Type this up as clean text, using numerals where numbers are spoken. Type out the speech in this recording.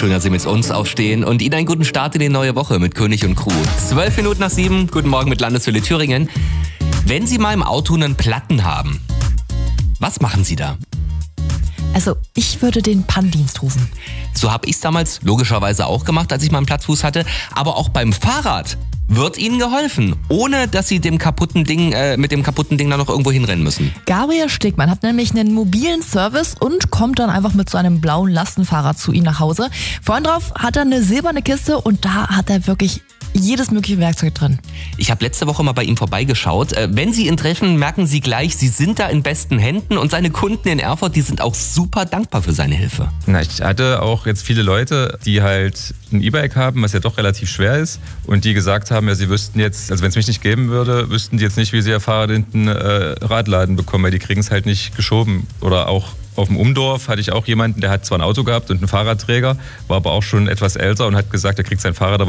Schön, dass Sie mit uns aufstehen und Ihnen einen guten Start in die neue Woche mit König und Crew. 12 Minuten nach 7, guten Morgen mit Landeshölle Thüringen. Wenn Sie mal im Auto einen Platten haben, was machen Sie da? Also ich würde den Pannendienst rufen. So habe ich es damals logischerweise auch gemacht, als ich mal einen Plattfuß hatte. Aber auch beim Fahrrad wird Ihnen geholfen, ohne dass Sie mit dem kaputten Ding da noch irgendwo hinrennen müssen. Gabriel Stegmann hat nämlich einen mobilen Service und kommt dann einfach mit so einem blauen Lastenfahrrad zu Ihnen nach Hause. Vorhin drauf hat er eine silberne Kiste und da hat er wirklich jedes mögliche Werkzeug drin. Ich habe letzte Woche mal bei ihm vorbeigeschaut. Wenn Sie ihn treffen, merken Sie gleich, Sie sind da in besten Händen und seine Kunden in Erfurt, die sind auch super dankbar für seine Hilfe. Na, ich hatte auch jetzt viele Leute, die halt ein E-Bike haben, was ja doch relativ schwer ist und die gesagt haben, ja, sie wüssten jetzt, also wenn es mich nicht geben würde, wüssten die jetzt nicht, wie sie ihr Fahrrad hinten Radladen bekommen, weil die kriegen es halt nicht geschoben. Oder auch auf dem Umdorf hatte ich auch jemanden, der hat zwar ein Auto gehabt und einen Fahrradträger, war aber auch schon etwas älter und hat gesagt, er kriegt sein Fahrrad aber